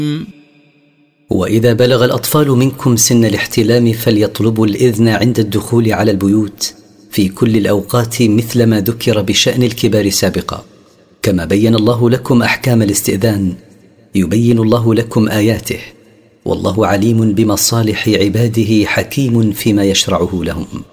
وإذا بلغ الأطفال منكم سن الاحتلام فليطلبوا الإذن عند الدخول على البيوت في كل الأوقات، مثل ما ذكر بشأن الكبار سابقا. كما بين الله لكم أحكام الاستئذان، يبين الله لكم آياته، والله عليم بمصالح عباده حكيم فيما يشرعه لهم.